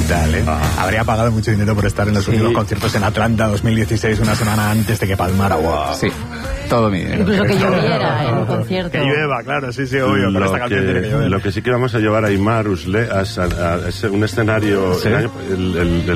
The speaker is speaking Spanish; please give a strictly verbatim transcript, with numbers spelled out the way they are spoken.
tal, ¿eh? Ah. Habría pagado mucho dinero por estar en los sí. últimos conciertos en Atlanta dos mil dieciséis, una semana antes de que palmara. Wow. Sí, todo mi dinero. Incluso que lloviera en un concierto. Que llueva, claro, sí, sí, obvio. Lo, esta que, que lo que sí que vamos a llevar a Aimar Usle a, a, a, a un escenario... ¿Sí? El, el, el,